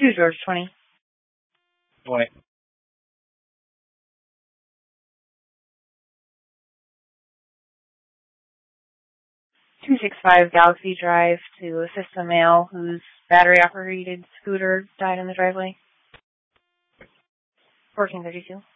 2 George 20. Point. 265 Galaxy Drive to assist a male whose battery-operated scooter died in the driveway. 1432.